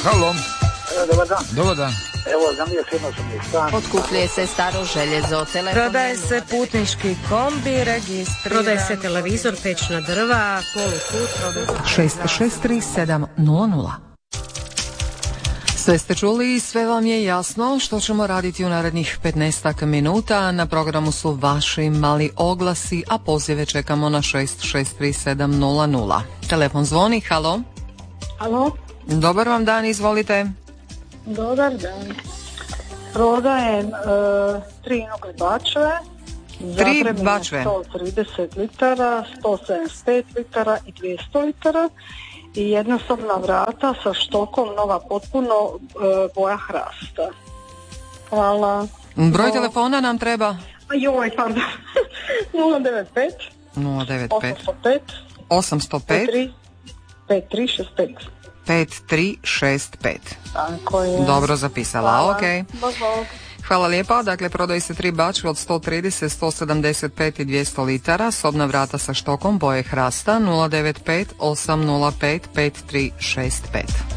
Halo. Dobar dan. Dobar dan. Evo, za mije fino sam je stan. Otkupljuje se staro željezo, telefon. Prodaje se putnički kombi, registriran. Prodaje se televizor, pećna drva, poluput. 663700. Sve ste čuli i sve vam je jasno što ćemo raditi u narednih 15 minuta. Na programu su vaši mali oglasi, a pozive čekamo na 663700. Telefon zvoni, halo. Halo. Dobar vam dan, izvolite. Dobar dan. Prodajem 3 inoge bačve. 3 bačve. 130 litara, 175 litara i 200 litara. I jednosobna vrata sa štokom, nova potpuno, boja hrasta. Hvala. Broj telefona nam treba? Joj, pardon. 095 095 805 5365. 5365. Tako je. Dobro zapisala, hvala. ok. Bog. Hvala lijepa. Dakle, prodaju se 3 bačve od 130, 175 i 200 litara. Sobna vrata sa štokom boje hrasta 095 805 5365.